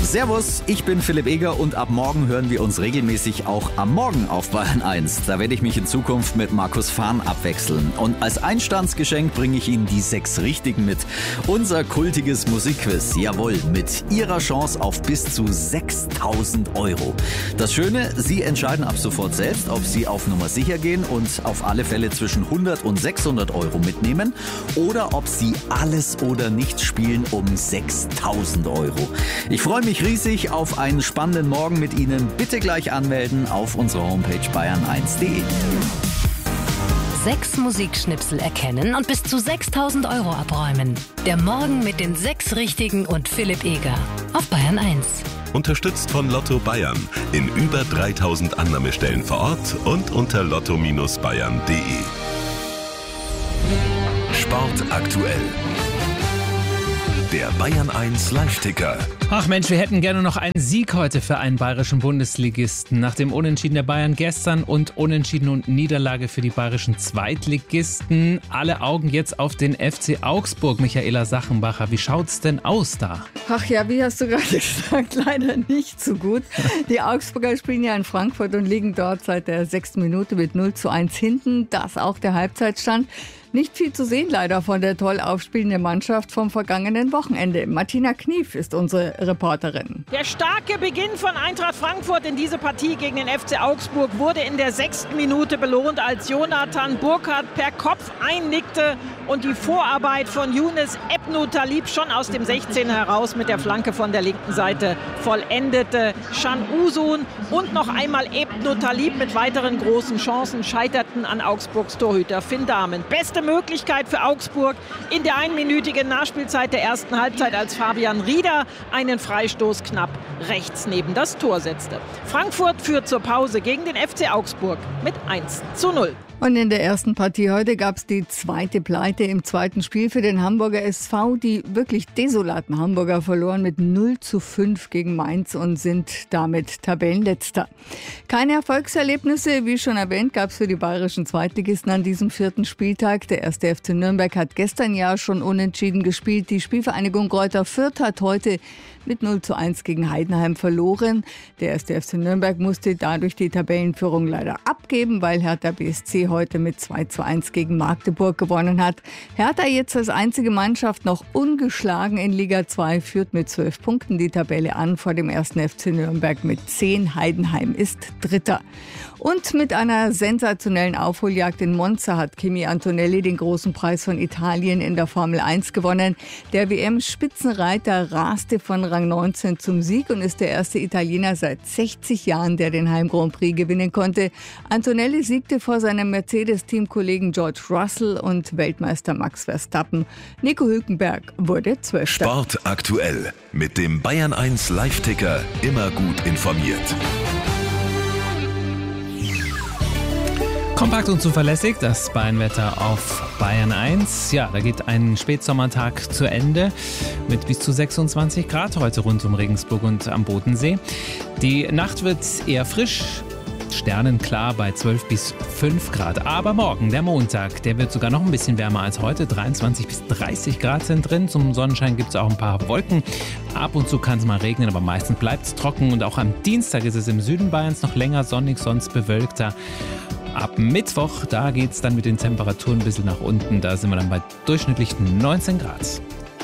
Servus, ich bin Philipp Eger und ab morgen hören wir uns regelmäßig auch am Morgen auf Bayern 1. Da werde ich mich in Zukunft mit Markus Fahn abwechseln. Und als Einstandsgeschenk bringe ich Ihnen die 6 Richtigen mit. Unser kultiges Musikquiz, jawohl, mit Ihrer Chance auf bis zu 6.000 Euro. Das Schöne, Sie entscheiden ab sofort selbst, ob Sie auf Nummer sicher gehen und auf alle Fälle zwischen 100 und 600 Euro mitnehmen oder ob Sie alles oder nichts spielen um 6.000 Euro. Ich freue mich riesig auf einen spannenden Morgen mit Ihnen. Bitte gleich anmelden auf unserer Homepage bayern1.de. 6 Musikschnipsel erkennen und bis zu 6.000 Euro abräumen. Der Morgen mit den 6 Richtigen und Philipp Eger auf Bayern 1. Unterstützt von Lotto Bayern. In über 3.000 Annahmestellen vor Ort und unter lotto-bayern.de. Sport aktuell. Der Bayern 1 Live-Ticker. Ach Mensch, wir hätten gerne noch einen Sieg heute für einen bayerischen Bundesligisten. Nach dem Unentschieden der Bayern gestern und Unentschieden und Niederlage für die bayerischen Zweitligisten. Alle Augen jetzt auf den FC Augsburg. Michaela Sachenbacher, wie schaut's denn aus da? Ach ja, wie hast du gerade gesagt, leider nicht so gut. Die Augsburger spielen ja in Frankfurt und liegen dort seit der 6. Minute mit 0:1 hinten. Das auch der Halbzeitstand. Nicht viel zu sehen leider von der toll aufspielenden Mannschaft vom vergangenen Wochenende. Martina Knief ist unsere Reporterin. Der starke Beginn von Eintracht Frankfurt in diese Partie gegen den FC Augsburg wurde in der 6. Minute belohnt, als Jonathan Burkhardt per Kopf einnickte und die Vorarbeit von Younes Ebnou Talib schon aus dem 16 heraus mit der Flanke von der linken Seite vollendete. Can Uzun und noch einmal Ebnou Talib mit weiteren großen Chancen scheiterten an Augsburgs Torhüter Finn Dahmen. Beste Möglichkeit für Augsburg in der einminütigen Nachspielzeit der ersten Halbzeit, als Fabian Rieder einen Freistoß knapp rechts neben das Tor setzte. Frankfurt führt zur Pause gegen den FC Augsburg mit 1:0. Und in der ersten Partie heute gab es die zweite Pleite im zweiten Spiel für den Hamburger SV. Die wirklich desolaten Hamburger verloren mit 0:5 gegen Mainz und sind damit Tabellenletzter. Keine Erfolgserlebnisse, wie schon erwähnt, gab es für die bayerischen Zweitligisten an diesem 4. Spieltag. Der 1. FC Nürnberg hat gestern ja schon unentschieden gespielt. Die Spielvereinigung Greuther Fürth hat heute mit 0:1 gegen Heidenheim verloren. Der 1. FC Nürnberg musste dadurch die Tabellenführung leider abgeben, weil Hertha BSC heute mit 2:1 gegen Magdeburg gewonnen hat. Hertha jetzt als einzige Mannschaft noch ungeschlagen in Liga 2, führt mit 12 Punkten die Tabelle an vor dem 1. FC Nürnberg mit 10. Heidenheim ist Dritter. Und mit einer sensationellen Aufholjagd in Monza hat Kimi Antonelli den großen Preis von Italien in der Formel 1 gewonnen. Der WM-Spitzenreiter raste von Rang 19 zum Sieg und ist der erste Italiener seit 60 Jahren, der den Heim-Grand Prix gewinnen konnte. Antonelli siegte vor seinem Mercedes-Teamkollegen George Russell und Weltmeister Max Verstappen. Nico Hülkenberg wurde 12. Sport aktuell mit dem Bayern 1 Live-Ticker, immer gut informiert. Kompakt und zuverlässig, das Bayernwetter auf Bayern 1. Ja, da geht ein Spätsommertag zu Ende mit bis zu 26 Grad heute rund um Regensburg und am Bodensee. Die Nacht wird eher frisch, sternenklar bei 12 bis 5 Grad. Aber morgen, der Montag, der wird sogar noch ein bisschen wärmer als heute. 23 bis 30 Grad sind drin. Zum Sonnenschein gibt es auch ein paar Wolken. Ab und zu kann es mal regnen, aber meistens bleibt es trocken. Und auch am Dienstag ist es im Süden Bayerns noch länger sonnig, sonst bewölkter. Ab Mittwoch, da geht es dann mit den Temperaturen ein bisschen nach unten. Da sind wir dann bei durchschnittlich 19 Grad.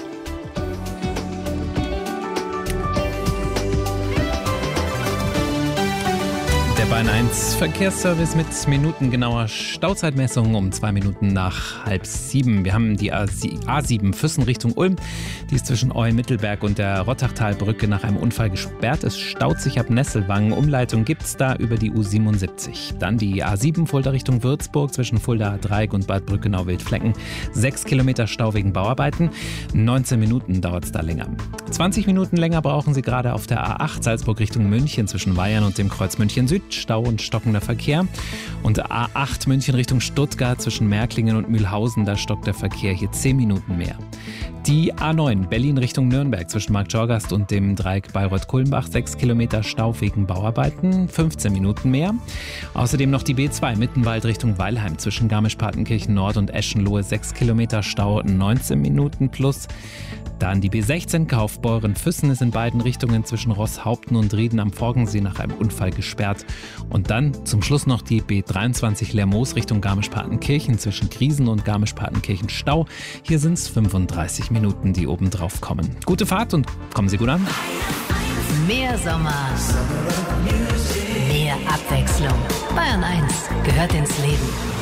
Der Bayern 1 Verkehrsservice mit minutengenauer Stauzeitmessung um 2 Minuten nach 6:30. Wir haben die A7 Füssen Richtung Ulm. Die ist zwischen Eu-Mittelberg und der Rottachtalbrücke nach einem Unfall gesperrt. Es staut sich ab Nesselwangen. Umleitung gibt es da über die U77. Dann die A7 Fulda Richtung Würzburg zwischen Fulda Dreieck und Bad Brückenau-Wildflecken. 6 Kilometer Stau wegen Bauarbeiten. 19 Minuten dauert es da länger. 20 Minuten länger brauchen Sie gerade auf der A8 Salzburg Richtung München zwischen Weyern und dem Kreuz München Süd. Stau und stockender Verkehr. Und A8 München Richtung Stuttgart zwischen Märklingen und Mühlhausen, da stockt der Verkehr hier 10 Minuten mehr. Die A9 Berlin Richtung Nürnberg zwischen Marktschorgast und dem Dreieck Bayreuth-Kulmbach 6 Kilometer Stau wegen Bauarbeiten, 15 Minuten mehr. Außerdem noch die B2 Mittenwald Richtung Weilheim zwischen Garmisch-Partenkirchen Nord und Eschenlohe 6 Kilometer Stau, 19 Minuten plus. Dann die B16 Kaufbeuren-Füssen ist in beiden Richtungen zwischen Rosshaupten und Rieden am Forgensee nach einem Unfall gesperrt. Und dann zum Schluss noch die B23 Lermoos Richtung Garmisch-Partenkirchen zwischen Griesen und Garmisch-Partenkirchen Stau. Hier sind es 35 Minuten, die oben drauf kommen. Gute Fahrt und kommen Sie gut an. Mehr Sommer, mehr Abwechslung. Bayern 1 gehört ins Leben.